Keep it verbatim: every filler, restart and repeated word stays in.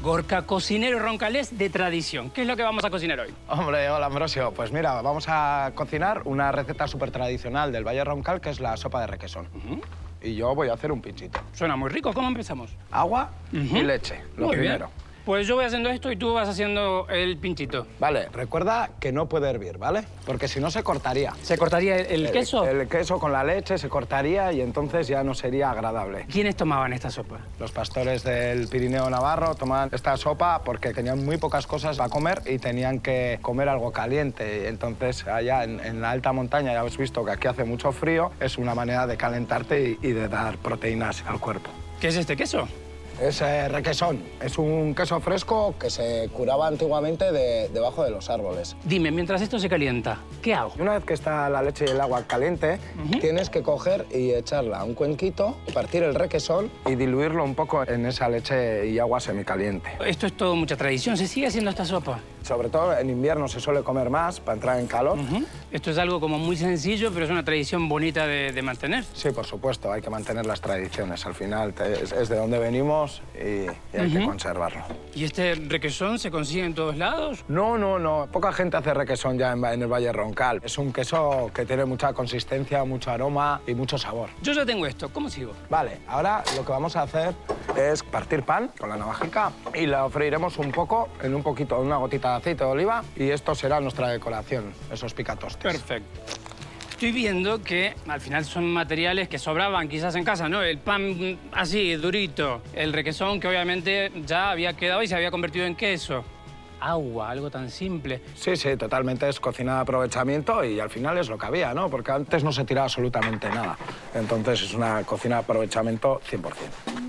Gorka, cocinero roncalés de tradición. ¿Qué es lo que vamos a cocinar hoy? Hombre, hola Ambrosio. Pues mira, vamos a cocinar una receta súper tradicional del Valle Roncal, que es la sopa de requesón. Uh-huh. Y yo voy a hacer un pinchito. Suena muy rico. ¿Cómo empezamos? Agua uh-huh. y leche, lo muy primero. Bien. Pues yo voy haciendo esto y tú vas haciendo el pinchito. Vale, recuerda que no puede hervir, ¿vale? Porque si no se cortaría. ¿Se cortaría el, el, el queso? El queso con la leche se cortaría y entonces ya no sería agradable. ¿Quiénes tomaban esta sopa? Los pastores del Pirineo Navarro tomaban esta sopa porque tenían muy pocas cosas para comer y tenían que comer algo caliente. Y entonces allá en, en la alta montaña, ya habéis visto que aquí hace mucho frío, es una manera de calentarte y, y de dar proteínas al cuerpo. ¿Qué es este queso? Es eh, requesón. Es un queso fresco que se curaba antiguamente de, debajo de los árboles. Dime, mientras esto se calienta, ¿qué hago? Una vez que está la leche y el agua caliente, uh-huh. tienes que coger y echarla a un cuenquito, partir el requesón y diluirlo un poco en esa leche y agua semicaliente. Esto es todo mucha tradición. ¿Se sigue haciendo esta sopa? Sobre todo en invierno se suele comer más para entrar en calor. Uh-huh. Esto es algo como muy sencillo, pero es una tradición bonita de, de mantener. Sí, por supuesto. Hay que mantener las tradiciones. Al final es, es de donde venimos y, y hay uh-huh. que conservarlo. ¿Y este requesón se consigue en todos lados? No, no, no. Poca gente hace requesón ya en, en el Valle Roncal. Es un queso que tiene mucha consistencia, mucho aroma y mucho sabor. Yo ya tengo esto. ¿Cómo sigo? Vale, ahora lo que vamos a hacer es partir pan con la navajica y lo freiremos un poco en un poquito, una gotita de aceite de oliva y esto será nuestra decoración, esos picatostes. Perfecto. Estoy viendo que al final son materiales que sobraban quizás en casa, ¿no? El pan así, durito. El requesón que obviamente ya había quedado y se había convertido en queso. Agua, algo tan simple. Sí, sí, totalmente es cocina de aprovechamiento y al final es lo que había, ¿no? Porque antes no se tiraba absolutamente nada. Entonces es una cocina de aprovechamiento cien por cien.